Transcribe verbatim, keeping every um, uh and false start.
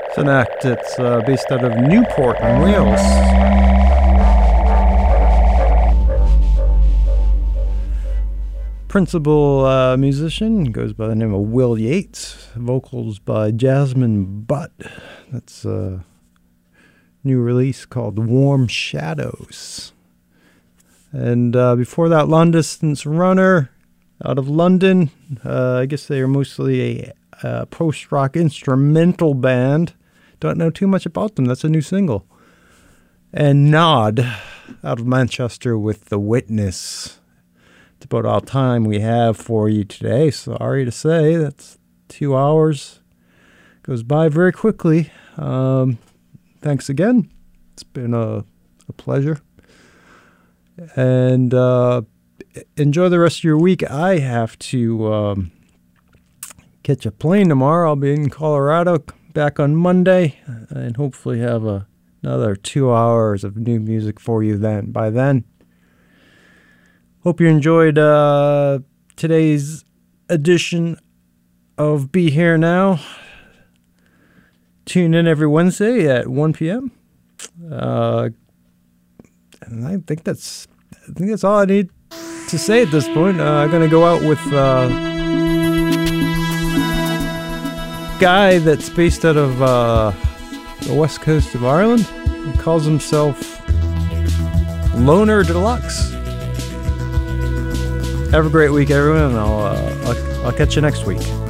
It's an act that's uh, based out of Newport in Wales. Principal uh, musician goes by the name of Will Yates. Vocals by Jasmine Butt. That's a new release called Warm Shadows. And uh, before that, Long Distance Runner out of London. Uh, I guess they are mostly a uh, post-rock instrumental band. Don't know too much about them. That's a new single. And Nod out of Manchester with The Witness. It's about all time we have for you today. Sorry to say, that's two hours. Goes by very quickly. Um, thanks again. It's been a, a pleasure. And uh, enjoy the rest of your week. I have to um, catch a plane tomorrow. I'll be in Colorado, back on Monday, and hopefully have a, another two hours of new music for you then. By then. Hope you enjoyed uh, today's edition of Be Here Now. Tune in every Wednesday at one p.m. Uh, and I think that's I think that's all I need to say at this point. Uh, I'm gonna go out with uh, a guy that's based out of uh, the west coast of Ireland. He calls himself Loner Deluxe. Have a great week, everyone, and I'll, uh, I'll, I'll catch you next week.